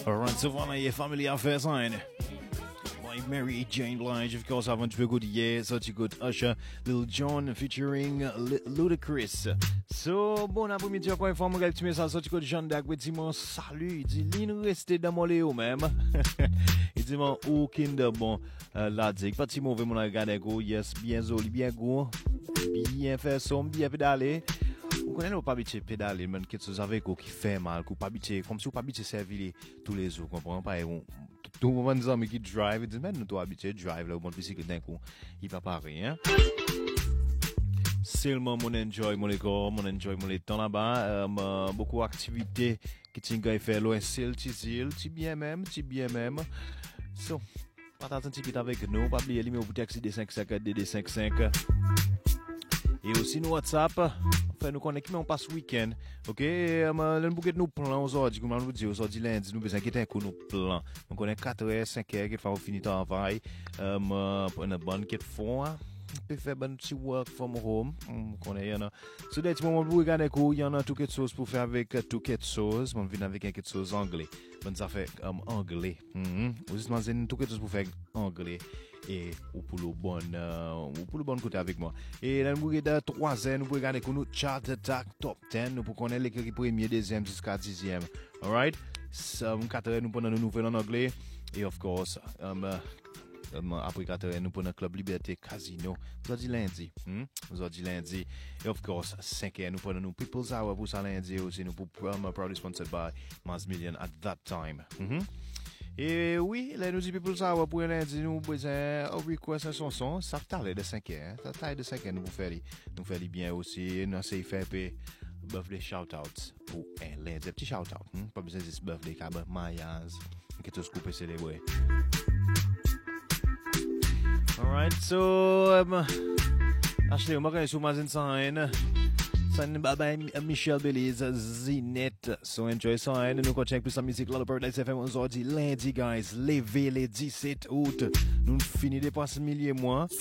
Alright, so voilà, your family affairs on. By Mary Jane Blige, of course, avant to good yeah, such a good Usher, Lil Jon featuring Ludacris. So, bon après-midi, encore une fois, mon gars, petit message, such a good Jean Dac, dit mon salut, il dit, l'in reste dans mon léo même. Il dit, mon aucun de bon, la dit, pas si mauvais, mon regard, go, yes, bien joli, bien go, bien fait son, bien pédalé. Vous connaissez pas habitué pédaler, mais quelque chose avec vous qui fait mal, ou pas habitué, comme si vous pas habitué servir tous les jours, comprenez pas? Tout le monde des amis qui drive, ils disent, mais nous sommes habitués de drive, là, au bon bicycle d'un coup, il va pas rien. Seulement, mon enjoy, mon école, mon enjoy, mon temps là-bas, beaucoup d'activités qui t'ingay faire loin, c'est bien même. So, partagez un petit peu avec nous, pas oublier, numéro pour taxi D55, DD55. Et aussi nous WhatsApp, enfin nous connaissons on passe week-end, ok? Nous bouquet nous plans aujourd'hui, comme on vous dit aujourd'hui lundi, nous besoin quitter un coup nos plans. On connaît 4h, 5h qu'il faut finir travail, pour une bonne quête fond, peut faire un petit work from home, on connaît y'en a. So d'être moment vous regardez quoi, il y en a tout quelque chose pour faire avec tout quelque chose, on vient avec quelque chose anglais. Bon ça fait anglais. Vous imaginez tout quelque chose pour faire anglais. Et ou pour le bon côté avec moi. Et là, nous regardons 3 ans, nous regardons que nous chart attack top 10, nous pour connaître l'équipe premier, deuxième jusqu'à 10e. Alright? 4 ans, nous prenons une nouvelle en anglais. Et of course, après 4 ans, nous prenons Club Liberté Casino. Aujourd'hui lundi. Et of course, 5 ans, nous prenons nous People's Hour pour ça lundi aussi. Nous pour proudly sponsored by Mars Million at that time. Et oui, là, nous dit people ça, pour lundi, nous besoin request un chanson, ça taille de 5 ans, ça taille de 5 ans, nous faire bien aussi, nous essayons de faire birthday shout-outs pour lundi, petit shout-out, pas besoin de ce birthday, car Mayaz, qui tout ce qu'on peut célébrer. Alright, so, Ashley, on va regarder sur Mazin Sign. Michel Belize, Zinette. So enjoy ça. Nous continuons plus la musique là, le Paradise FM aujourd'hui, lundi, guys. Levé les 17 août. Nous finissons de passer milliers mois.